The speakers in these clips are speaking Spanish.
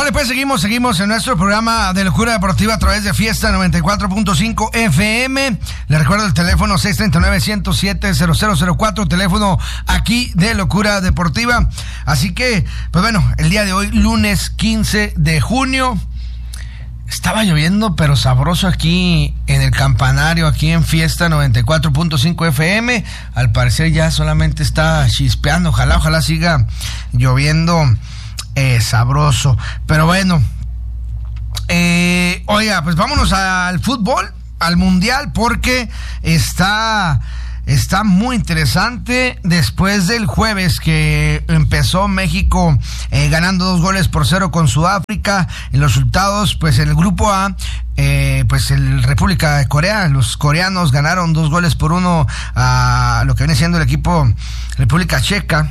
Vale, pues seguimos en nuestro programa de Locura Deportiva a través de Fiesta 94.5 FM. Les recuerdo el teléfono 639-107-0004, teléfono aquí de Locura Deportiva. Así que, pues bueno, el día de hoy, lunes 15 de junio, estaba lloviendo, pero sabroso aquí en el campanario, aquí en Fiesta 94.5 FM. Al parecer ya solamente está chispeando. Ojalá siga lloviendo sabroso. Pero bueno, oiga, pues vámonos al fútbol, al mundial, porque está muy interesante. Después del jueves que empezó México ganando 2-0 con Sudáfrica, en los resultados, pues en el grupo A, pues el República de Corea, los coreanos ganaron 2-1 a lo que viene siendo el equipo República Checa,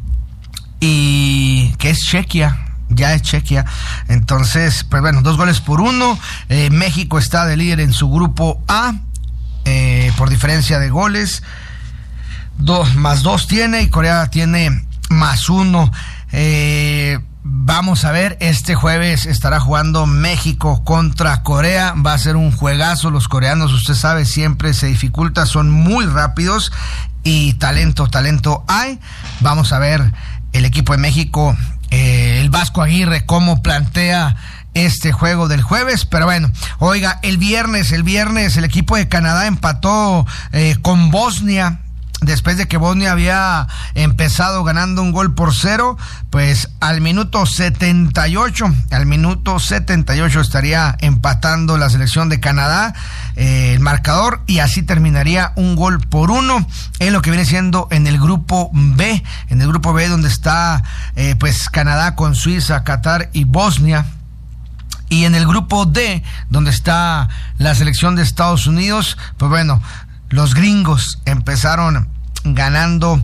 y que es Chequia, ya es Chequia. Entonces, pues bueno, 2-1. México está de líder en su grupo A, por diferencia de goles. 2+2 tiene, y Corea tiene +1. Vamos a ver, este jueves estará jugando México contra Corea. Va a ser un juegazo. Los coreanos, usted sabe, siempre se dificulta, son muy rápidos y talento hay. Vamos a ver el equipo de México, el Vasco Aguirre, cómo plantea este juego del jueves. Pero bueno, oiga, el viernes el equipo de Canadá empató con Bosnia. Después de que Bosnia había empezado ganando 1-0, pues al minuto 78 estaría empatando la selección de Canadá el marcador, y así terminaría 1-1 en lo que viene siendo en el grupo B, donde está pues Canadá con Suiza, Qatar y Bosnia. Y en el grupo D, donde está la selección de Estados Unidos, pues bueno, los gringos empezaron ganando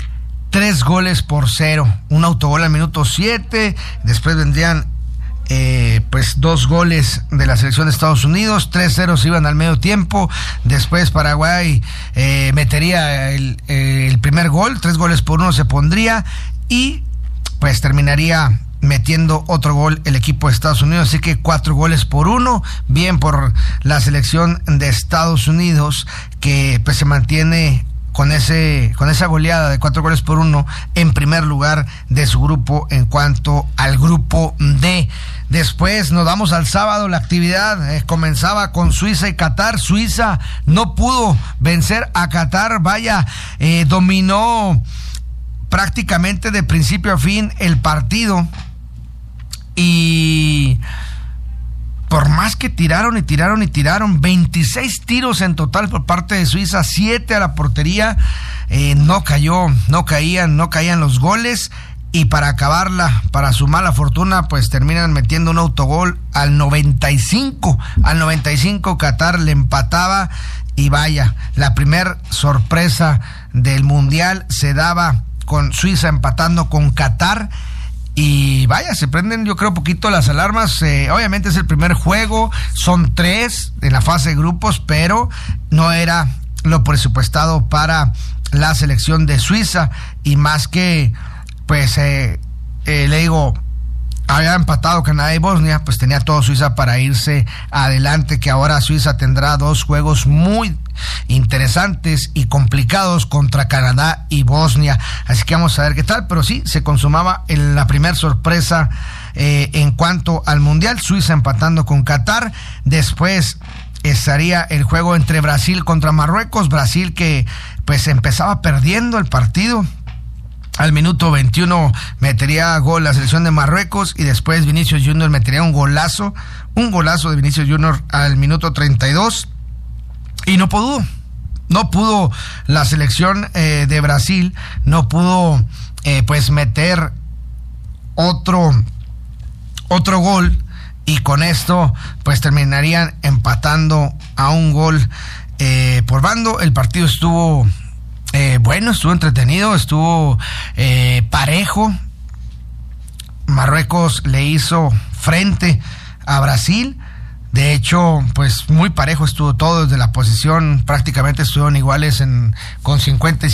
3-0, un autogol al minuto 7, después vendrían pues 2 goles de la selección de Estados Unidos, 3-0 se iban al medio tiempo, después Paraguay metería el primer gol, 3-1 se pondría, y pues terminaría metiendo otro gol el equipo de Estados Unidos. Así que 4-1, bien por la selección de Estados Unidos, que pues se mantiene con esa goleada de 4-1 en primer lugar de su grupo en cuanto al grupo D. Después nos vamos al sábado. La actividad comenzaba con Suiza y Qatar. Suiza no pudo vencer a Qatar, dominó prácticamente de principio a fin el partido, y por más que tiraron, 26 tiros en total por parte de Suiza, 7 a la portería, no caían los goles, y para acabarla, para su mala fortuna, pues terminan metiendo un autogol al 95, Qatar le empataba, y vaya, la primer sorpresa del mundial se daba con Suiza empatando con Qatar. Y vaya, se prenden, yo creo, poquito las alarmas. Obviamente es el primer juego, son 3 en la fase de grupos, pero no era lo presupuestado para la selección de Suiza. Y más que, pues, le digo, había empatado Canadá y Bosnia, pues tenía todo Suiza para irse adelante, que ahora Suiza tendrá 2 juegos muy interesantes y complicados contra Canadá y Bosnia. Así que vamos a ver qué tal, pero sí, se consumaba la primera sorpresa en cuanto al mundial, Suiza empatando con Qatar. Después estaría el juego entre Brasil contra Marruecos. Brasil, que pues empezaba perdiendo el partido, al minuto 21 metería gol la selección de Marruecos, y después Vinicius Junior metería un golazo de Vinicius Junior al minuto 32, y no pudo la selección de Brasil, no pudo pues meter otro gol, y con esto pues terminarían empatando a un gol por bando. El partido estuvo bueno, estuvo entretenido, estuvo parejo. Marruecos le hizo frente a Brasil. De hecho, pues muy parejo estuvo todo, desde la posición prácticamente estuvieron iguales con 50 y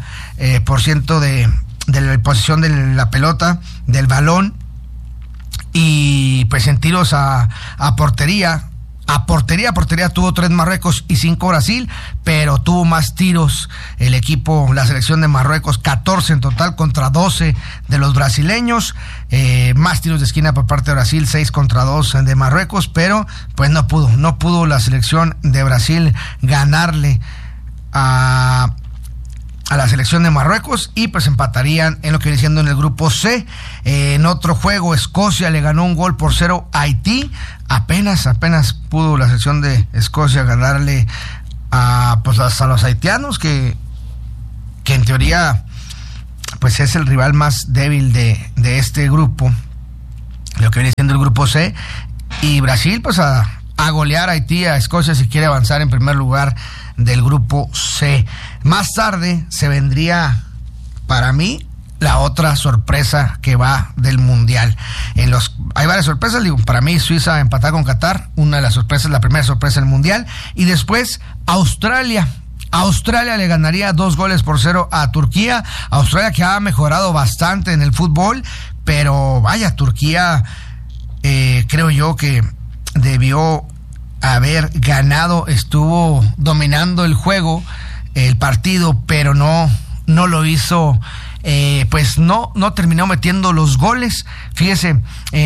50% de la posición de la pelota, del balón. y pues en tiros a portería tuvo 3 Marruecos y 5 Brasil, pero tuvo más tiros la selección de Marruecos, 14 en total contra 12 de los brasileños, más tiros de esquina por parte de Brasil, 6 contra 2 de Marruecos, pero pues no pudo la selección de Brasil ganarle a la selección de Marruecos, y pues empatarían en lo que viene siendo en el grupo C. En otro juego, Escocia le ganó 1-0 a Haití. Apenas pudo la selección de Escocia ganarle a los haitianos, que en teoría pues es el rival más débil de este grupo, lo que viene siendo el grupo C. Y Brasil pues a golear a Haití, a Escocia, si quiere avanzar en primer lugar del grupo C. Más tarde se vendría, para mí, la otra sorpresa que va del Mundial. Hay varias sorpresas, para mí Suiza empatar con Qatar, una de las sorpresas, la primera sorpresa del Mundial, y después Australia le ganaría 2-0 a Turquía. Australia, que ha mejorado bastante en el fútbol, pero vaya, Turquía creo yo que debió haber ganado, estuvo dominando el partido, pero no lo hizo, pues no terminó metiendo los goles. Fíjese,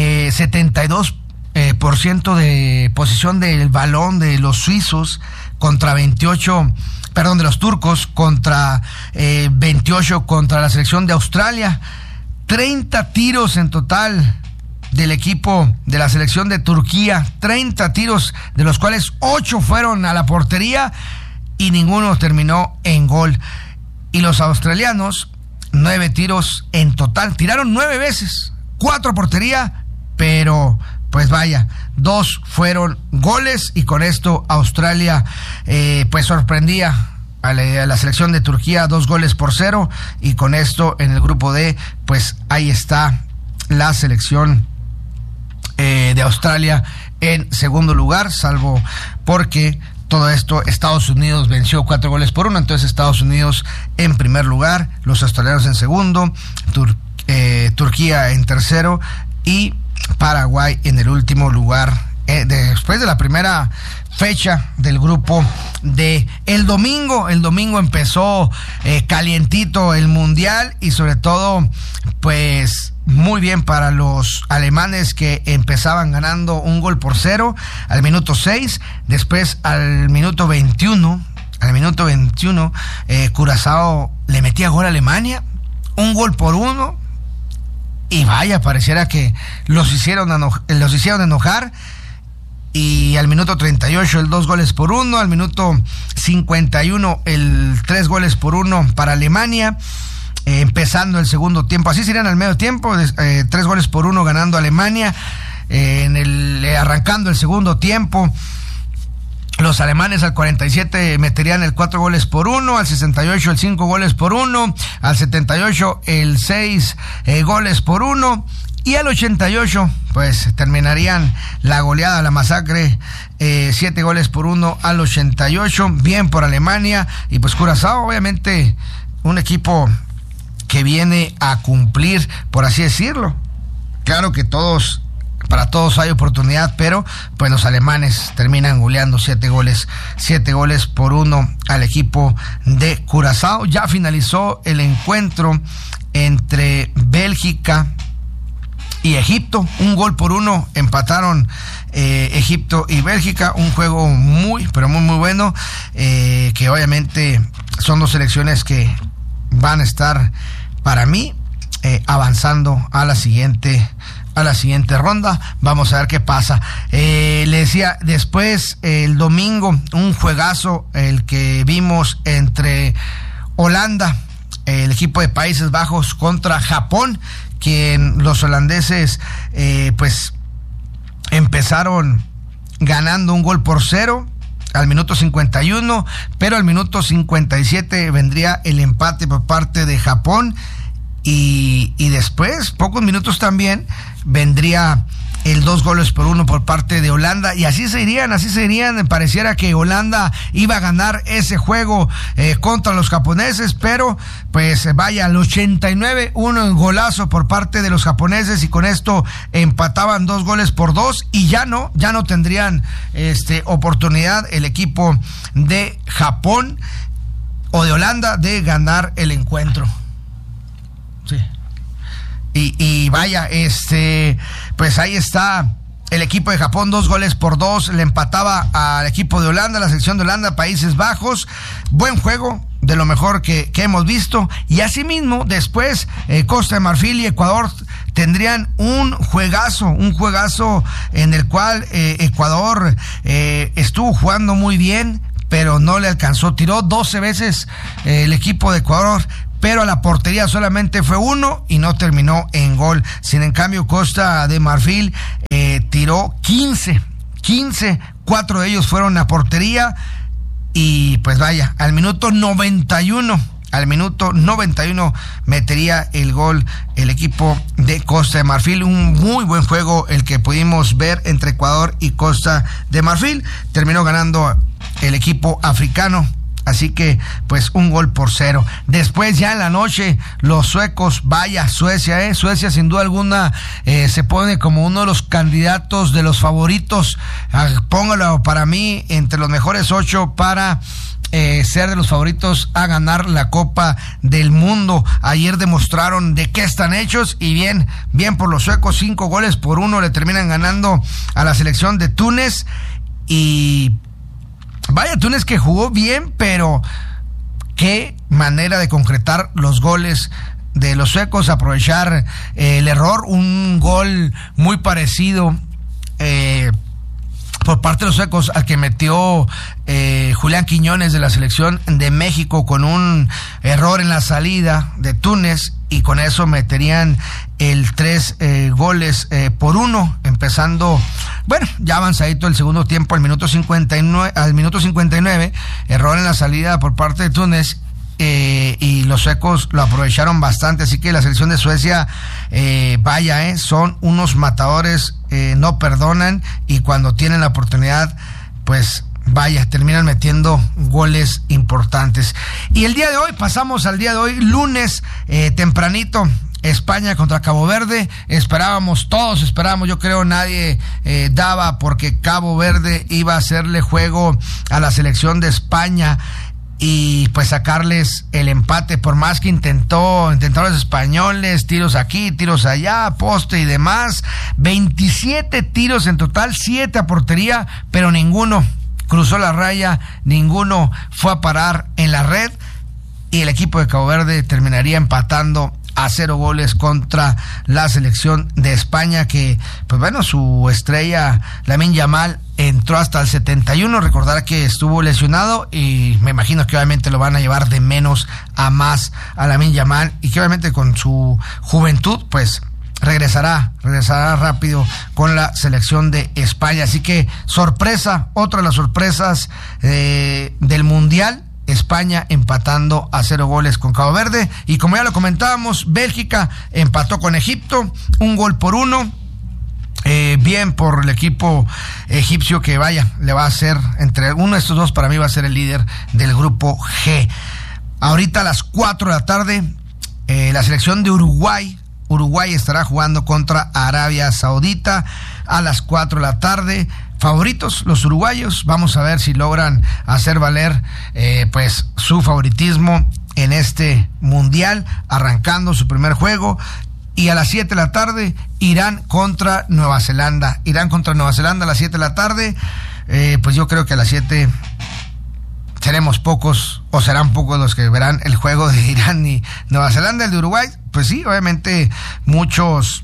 72% de posesión del balón de los suizos contra de los turcos, contra 28 contra la selección de Australia. 30 tiros en total del equipo de la selección de Turquía, 30 tiros, de los cuales 8 fueron a la portería y ninguno terminó en gol. Y los australianos, 9 tiros en total, tiraron 9 veces, 4 a portería, pero pues vaya, 2 fueron goles, y con esto Australia pues sorprendía a la selección de Turquía 2-0, y con esto en el grupo D pues ahí está la selección de Australia en segundo lugar, salvo porque todo esto Estados Unidos venció 4-1, entonces Estados Unidos en primer lugar, los australianos en segundo, Turquía en tercero y Paraguay en el último lugar. Después de la primera fecha del grupo D. El domingo empezó calientito el Mundial, y sobre todo pues muy bien para los alemanes, que empezaban ganando 1-0 al minuto 6, después al minuto 21 Curazao le metía gol a Alemania, 1-1, y vaya, pareciera que los hicieron enojar. Y al minuto 38 el 2-1, al minuto 51 el 3-1 para Alemania, empezando el segundo tiempo. Así serían al medio tiempo, 3-1 ganando Alemania. Arrancando el segundo tiempo, los alemanes al 47 meterían el 4-1, al 68 el 5-1, al 78 el 6-1, y al 88 pues terminarían la goleada, la masacre, 7-1 al 88, bien por Alemania. Y pues Curazao, obviamente un equipo que viene a cumplir, por así decirlo. Claro que para todos hay oportunidad, pero pues los alemanes terminan goleando 7-1 al equipo de Curazao. Ya finalizó el encuentro entre Bélgica y Egipto, 1-1 empataron Egipto y Bélgica, un juego muy bueno, que obviamente son dos selecciones que van a estar, para mí, avanzando a la siguiente ronda. Vamos a ver qué pasa. Le decía, después el domingo, un juegazo el que vimos entre Holanda, el equipo de Países Bajos, contra Japón, que los holandeses pues empezaron ganando 1-0 al minuto 51, pero al minuto 57 vendría el empate por parte de Japón, y después, pocos minutos también, vendría el 2-1 por parte de Holanda, y así se irían. Pareciera que Holanda iba a ganar ese juego contra los japoneses, pero pues vaya, al 89, un golazo por parte de los japoneses, y con esto empataban 2-2 y ya no tendrían oportunidad el equipo de Japón o de Holanda de ganar el encuentro. Sí. Y vaya, pues ahí está el equipo de Japón, 2-2, le empataba al equipo de Holanda, la selección de Holanda, Países Bajos. Buen juego, de lo mejor que hemos visto. Y asimismo, después Costa de Marfil y Ecuador tendrían un juegazo en el cual Ecuador estuvo jugando muy bien, pero no le alcanzó. Tiró 12 veces el equipo de Ecuador, pero a la portería solamente fue uno y no terminó en gol. Sin en cambio, Costa de Marfil tiró 15, 4 de ellos fueron a portería, y pues vaya, al minuto 91 metería el gol el equipo de Costa de Marfil. Un muy buen juego el que pudimos ver entre Ecuador y Costa de Marfil. Terminó ganando el equipo africano, así que pues 1-0. Después, ya en la noche, los suecos, vaya, Suecia sin duda alguna se pone como uno de los candidatos, de los favoritos, póngalo para mí entre los mejores 8 para ser de los favoritos a ganar la Copa del Mundo. Ayer demostraron de qué están hechos, y bien por los suecos, 5-1 le terminan ganando a la selección de Túnez. Y vaya, Túnez que jugó bien, pero qué manera de concretar los goles de los suecos, aprovechar el error. Un gol muy parecido por parte de los suecos al que metió Julián Quiñones de la selección de México, con un error en la salida de Túnez, y con eso meterían el 3-1, empezando, bueno, ya avanzadito el segundo tiempo, al minuto 59, error en la salida por parte de Túnez, y los suecos lo aprovecharon bastante. Así que la selección de Suecia, son unos matadores, no perdonan, y cuando tienen la oportunidad, pues vaya, terminan metiendo goles importantes. Y el día de hoy, pasamos al día de hoy, lunes, tempranito, España contra Cabo Verde. Todos esperábamos, yo creo nadie daba porque Cabo Verde iba a hacerle juego a la selección de España y pues sacarles el empate, por más que intentaron los españoles, tiros aquí, tiros allá, poste y demás. 27 tiros en total, 7 a portería, pero ninguno cruzó la raya, ninguno fue a parar en la red, y el equipo de Cabo Verde terminaría empatando a 0-0 contra la selección de España, que pues bueno, su estrella Lamine Yamal entró hasta el 71. Recordar que estuvo lesionado, y me imagino que obviamente lo van a llevar de menos a más a Lamine Yamal, y que obviamente con su juventud pues regresará rápido con la selección de España. Así que sorpresa, otra de las sorpresas del Mundial, España empatando a 0-0 con Cabo Verde. Y como ya lo comentábamos, Bélgica empató con Egipto, 1-1. Bien por el equipo egipcio, que vaya, le va a hacer, entre uno de estos dos, para mí va a ser el líder del grupo G. Ahorita a las 4 de la tarde, la selección de Uruguay estará jugando contra Arabia Saudita a las 4 de la tarde. Favoritos los uruguayos, vamos a ver si logran hacer valer pues su favoritismo en este mundial, arrancando su primer juego. Y a las 7 de la tarde, Irán contra Nueva Zelanda a las 7 de la tarde. Pues yo creo que a las 7 seremos pocos, o serán pocos los que verán el juego de Irán y Nueva Zelanda. El de Uruguay, pues sí, obviamente muchos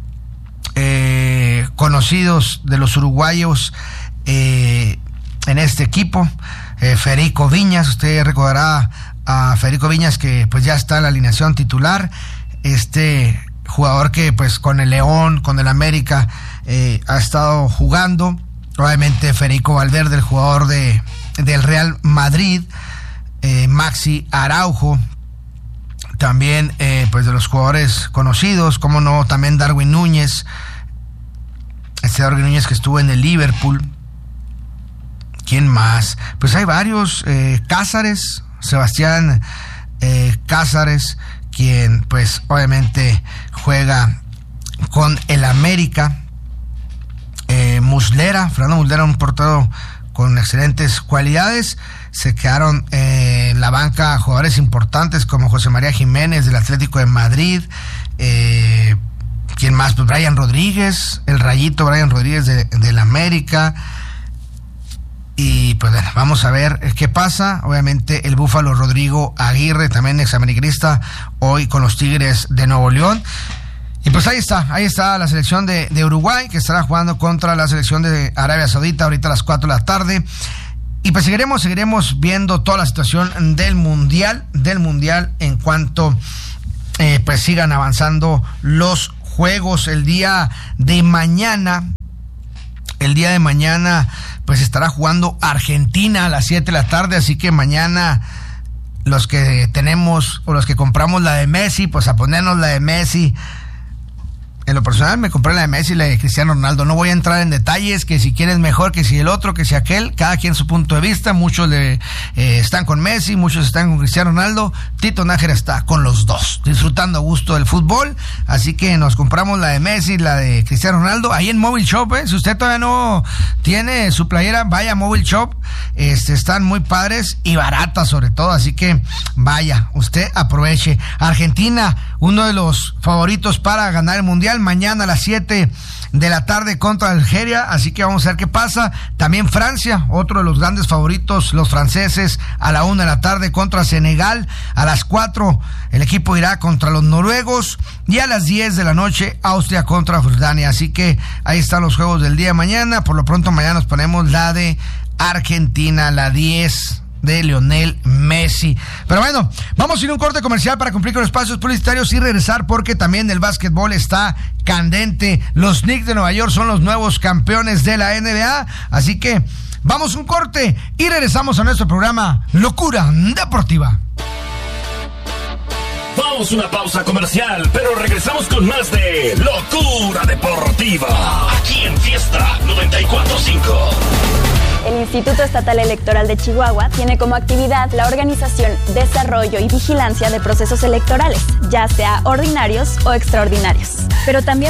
conocidos de los uruguayos en este equipo. Federico Viñas, usted recordará a Federico Viñas, que pues ya está en la alineación titular. Este jugador que pues con el León, con el América ha estado jugando. Obviamente Federico Valverde, el jugador del Real Madrid. Maxi Araujo, también pues de los jugadores conocidos, como no, también Darwin Núñez. Isidoro Núñez, que estuvo en el Liverpool. ¿Quién más? Pues hay varios. Cázares, Sebastián Cázares, quien pues obviamente juega con el América. Fernando Muslera, un portero con excelentes cualidades. Se quedaron en la banca jugadores importantes como José María Jiménez del Atlético de Madrid. ¿Quién más? Pues Brian Rodríguez, el Rayito Brian Rodríguez del América. Y pues bueno, vamos a ver qué pasa. Obviamente el Búfalo Rodrigo Aguirre, también examericanista, hoy con los Tigres de Nuevo León. Y pues ahí está la selección de Uruguay, que estará jugando contra la selección de Arabia Saudita ahorita a las 4 de la tarde. Y pues seguiremos viendo toda la situación del mundial en cuanto pues sigan avanzando los juegos. El día de mañana pues estará jugando Argentina a las 7 de la tarde, así que mañana los que tenemos o los que compramos la de Messi, pues a ponernos la de Messi. En lo personal me compré la de Messi y la de Cristiano Ronaldo. No voy a entrar en detalles, que si quién es mejor, que si el otro, que si aquel. Cada quien su punto de vista. Muchos están con Messi, muchos están con Cristiano Ronaldo. Tito Nájera está con los dos, disfrutando a gusto del fútbol. Así que nos compramos la de Messi, la de Cristiano Ronaldo, ahí en Mobile Shop. Si usted todavía no tiene su playera, vaya a Mobile Shop. Están muy padres y baratas sobre todo. Así que vaya, usted aproveche. Argentina, uno de los favoritos para ganar el mundial. Mañana a las 7 de la tarde contra Algeria, así que vamos a ver qué pasa. También Francia, otro de los grandes favoritos, los franceses, a la 1 de la tarde contra Senegal. A las 4 el equipo irá contra los noruegos, y a las 10 de la noche Austria contra Jordania. Así que ahí están los juegos del día de mañana. Por lo pronto mañana nos ponemos la de Argentina, la 10 de Lionel Messi. Pero bueno, vamos a ir a un corte comercial para cumplir con los espacios publicitarios y regresar, porque también el básquetbol está candente. Los Knicks de Nueva York son los nuevos campeones de la NBA, así que vamos a un corte y regresamos a nuestro programa Locura Deportiva. Vamos a una pausa comercial, pero regresamos con más de Locura Deportiva, aquí en Fiesta 94.5. El Instituto Estatal Electoral de Chihuahua tiene como actividad la organización, desarrollo y vigilancia de procesos electorales, ya sea ordinarios o extraordinarios. Pero también